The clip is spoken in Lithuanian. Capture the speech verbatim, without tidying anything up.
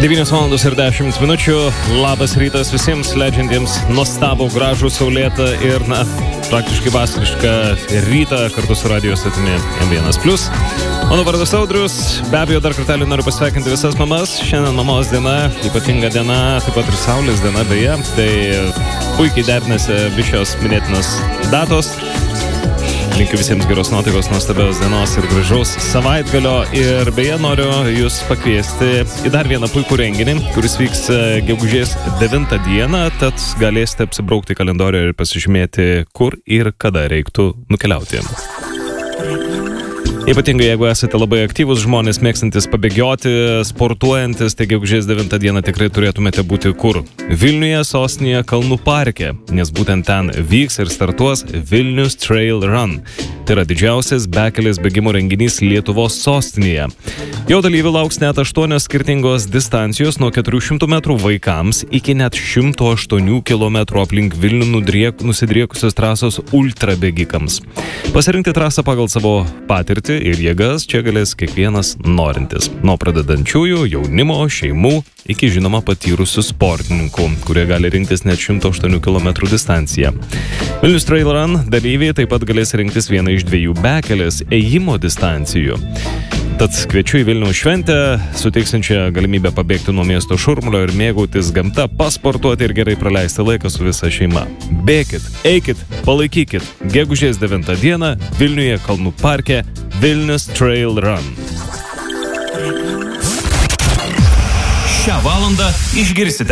devynios valandos ir dešimt minučių. Labas rytas visiems leidžiantiems nuostabų, gražų, saulėtą ir, na, praktiškai vasarišką rytą kartu su radio stotimi M vienas plius. Mano vardas Audrius. Be abejo, dar kartelį noriu pasveikinti visas mamas. Šiandien mamos diena, ypatinga diena, taip pat ir saulės diena beje. Tai puikiai derinasi abi šios minėtinos datos. Linkiu visiems geros nuotaikos, nuostabios dienos ir gražaus savaitgalio. Ir beje, noriu jūs pakviesti į dar vieną puikų renginį, kuris vyks gegužės devintą dieną, tad galėsite apsibraukti kalendorių ir pasižymėti, kur ir kada reiktų nukeliauti. Ypatingai, jeigu esate labai aktyvus žmonės, mėgstantis pabėgioti, sportuojantis, tai gegužės devintą dieną tikrai turėtumėte būti kur? Vilniuje, sostinėje, Kalnų parke, nes būtent ten vyks ir startuos Vilnius Trail Run. Tai yra didžiausias bekelės bėgimo renginys Lietuvos sostinėje. Jo dalyvių lauks net aštuonios skirtingos distancijos nuo keturių šimtų metrų vaikams iki net šimto aštuonių kilometrų aplink Vilnių nudriek, nusidriekusios trasos ultrabėgikams. Pasirinkti trasą pagal savo patirtį ir jėgas čia galės kiekvienas norintis. Nuo pradedančiųjų, jaunimo, šeimų iki žinoma patyrusių sportininkų, kurie gali rinktis net šimto aštuonių kilometrų distanciją. Vilnius Trail Run dalyviai taip pat galės rinktis vieną iš dviejų bekelės ėjimo distancijų. Tad kviečiu į Vilniaus šventę, suteiksiančią galimybę pabėgti nuo miesto šurmulio ir mėgautis gamta, pasportuoti ir gerai praleisti laiką su visa šeima. Bėkit, eikit, palaikykit. Gegužės devintą dieną Vilniuje Kalnų parke Vilnius Trail Run. Šią valandą išgirsite